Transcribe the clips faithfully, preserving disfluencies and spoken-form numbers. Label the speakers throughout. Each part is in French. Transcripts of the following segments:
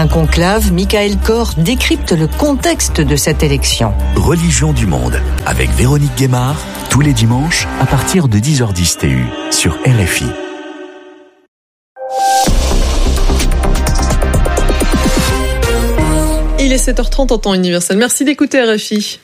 Speaker 1: Un conclave, Michael Kor décrypte le contexte de cette élection.
Speaker 2: Religion du monde, avec Véronique Guémard, tous les dimanches à partir de dix heures dix T U sur R F I.
Speaker 3: Il est sept heures trente en temps universel. Merci d'écouter R F I.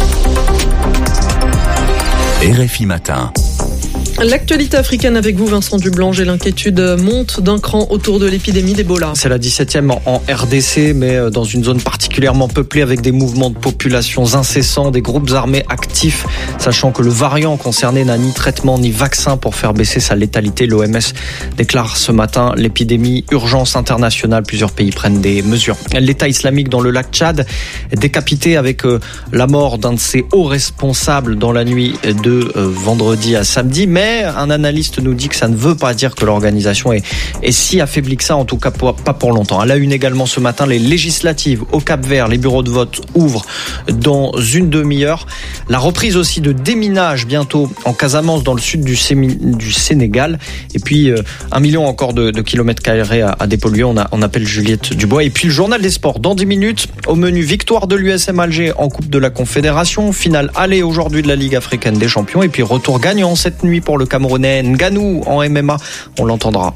Speaker 2: R F I Matin.
Speaker 3: L'actualité africaine avec vous, Vincent Dublange, et l'inquiétude monte d'un cran autour de l'épidémie d'Ebola.
Speaker 4: C'est la dix-septième en R D C, mais dans une zone particulièrement peuplée avec des mouvements de populations incessants, des groupes armés actifs, sachant que le variant concerné n'a ni traitement ni vaccin pour faire baisser sa létalité. L'O M S déclare ce matin l'épidémie urgence internationale. Plusieurs pays prennent des mesures. L'État islamique dans le lac Tchad est décapité avec la mort d'un de ses hauts responsables dans la nuit de vendredi à samedi, mais un analyste nous dit que ça ne veut pas dire que l'organisation est, est si affaiblie que ça, en tout cas pour, pas pour longtemps. À la une également ce matin, les législatives au Cap-Vert, les bureaux de vote ouvrent dans une demi-heure. La reprise aussi de déminage bientôt en Casamance, dans le sud du, Sémi, du Sénégal. Et puis euh, un million encore de, de kilomètres carrés à, à dépolluer. On, a, on appelle Juliette Dubois. Et puis le journal des sports dans dix minutes. Au menu, victoire de l'U S M Alger en Coupe de la Confédération. Finale aller aujourd'hui de la Ligue africaine des champions. Et puis retour gagnant cette nuit pour le Camerounais Ngannou en M M A, on l'entendra.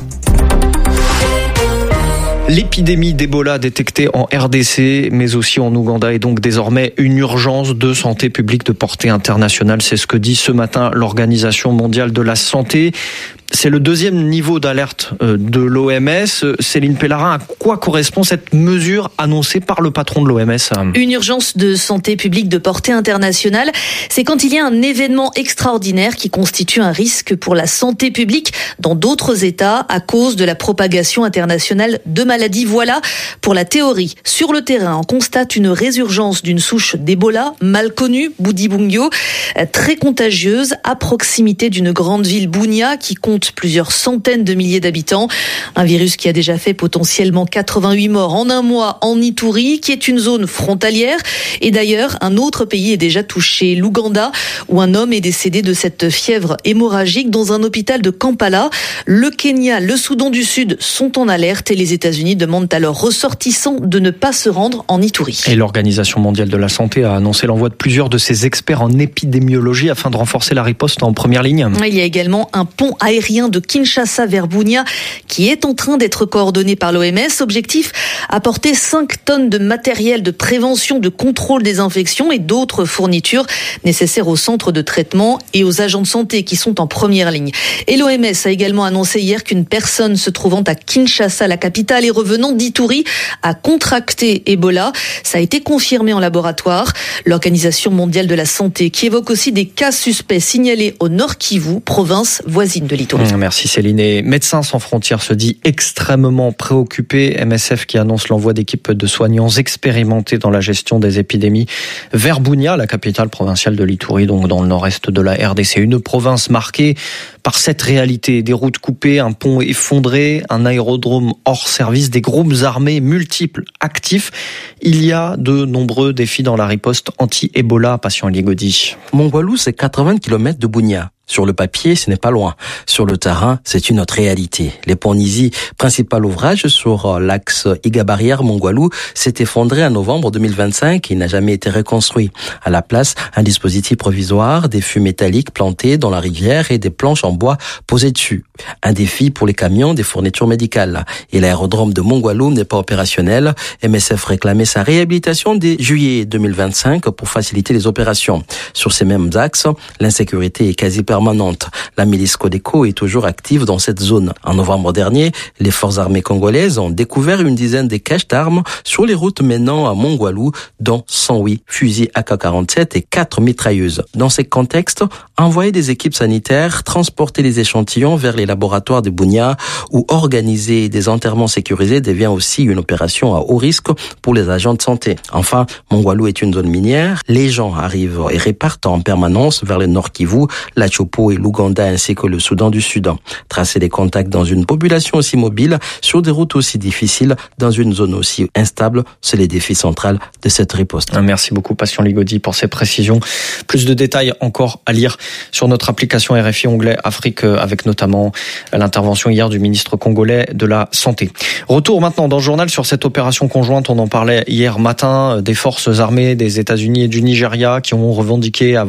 Speaker 4: L'épidémie d'Ebola détectée en R D C, mais aussi en Ouganda, est donc désormais une urgence de santé publique de portée internationale. C'est ce que dit ce matin l'Organisation mondiale de la santé. C'est le deuxième niveau d'alerte de l'O M S. Céline Pellarin, à quoi correspond cette mesure annoncée par le patron de l'O M S ?
Speaker 5: Une urgence de santé publique de portée internationale, c'est quand il y a un événement extraordinaire qui constitue un risque pour la santé publique dans d'autres États à cause de la propagation internationale de maladies. Voilà pour la théorie. Sur le terrain, on constate une résurgence d'une souche d'Ebola mal connue, Boudibungyo, très contagieuse, à proximité d'une grande ville, Bunia, qui compte plusieurs centaines de milliers d'habitants. Un virus qui a déjà fait potentiellement quatre-vingt-huit morts en un mois en Ituri, qui est une zone frontalière. Et d'ailleurs, un autre pays est déjà touché, l'Ouganda, où un homme est décédé de cette fièvre hémorragique dans un hôpital de Kampala. Le Kenya, le Soudan du Sud sont en alerte et les États-Unis demandent à leurs ressortissants de ne pas se rendre en Ituri.
Speaker 4: Et l'Organisation mondiale de la santé a annoncé l'envoi de plusieurs de ses experts en épidémiologie afin de renforcer la riposte en première ligne.
Speaker 5: Il y a également un pont aérien de Kinshasa vers Bunia qui est en train d'être coordonné par l'O M S. Objectif, apporter cinq tonnes de matériel de prévention, de contrôle des infections et d'autres fournitures nécessaires aux centres de traitement et aux agents de santé qui sont en première ligne. Et l'O M S a également annoncé hier qu'une personne se trouvant à Kinshasa, la capitale, et revenant d'Ituri a contracté Ebola. Ça a été confirmé en laboratoire. L'Organisation mondiale de la santé qui évoque aussi des cas suspects signalés au Nord Kivu, province voisine de l'Ituri.
Speaker 4: Merci Céline. Et Médecins sans frontières se dit extrêmement préoccupé. M S F qui annonce l'envoi d'équipes de soignants expérimentés dans la gestion des épidémies vers Bunia, la capitale provinciale de l'Ituri, donc dans le nord-est de la R D C. Une province marquée par cette réalité, des routes coupées, un pont effondré, un aérodrome hors service, des groupes armés multiples actifs. Il y a de nombreux défis dans la riposte anti-Ebola, Patient Ligodi.
Speaker 6: Mongwalu, c'est quatre-vingts kilomètres de Bunia. Sur le papier, ce n'est pas loin. Sur le terrain, c'est une autre réalité. Les ponts Nizi, principal ouvrage sur l'axe Iga-Barrière-Mongwalu, s'est effondré en novembre deux mille vingt-cinq et n'a jamais été reconstruit. À la place, un dispositif provisoire, des fûts métalliques plantés dans la rivière et des planches en bois posées dessus. Un défi pour les camions des fournitures médicales. Et l'aérodrome de Mongwalu n'est pas opérationnel. M S F réclamait sa réhabilitation dès juillet deux mille vingt-cinq pour faciliter les opérations. Sur ces mêmes axes, l'insécurité est quasi permanente. La milice Codeco est toujours active dans cette zone. En novembre dernier, les forces armées congolaises ont découvert une dizaine de caches d'armes sur les routes menant à Mongwalu, dont cent huit fusils A K quarante-sept et quatre mitrailleuses. Dans ce contexte, envoyer des équipes sanitaires, transporter les échantillons vers les laboratoires de Bunia ou organiser des enterrements sécurisés devient aussi une opération à haut risque pour les agents de santé. Enfin, Mongwalu est une zone minière. Les gens arrivent et repartent en permanence vers le Nord Kivu, la Chopo Togo et l'Ouganda ainsi que le Soudan du Sud. Tracer des contacts dans une population aussi mobile, sur des routes aussi difficiles, dans une zone aussi instable, c'est les défis centraux de cette riposte.
Speaker 4: Merci beaucoup Patient Ligodi pour ces précisions. Plus de détails encore à lire sur notre application R F I onglet Afrique, avec notamment l'intervention hier du ministre congolais de la Santé. Retour maintenant dans le journal sur cette opération conjointe, on en parlait hier matin, des forces armées des États-Unis et du Nigeria qui ont revendiqué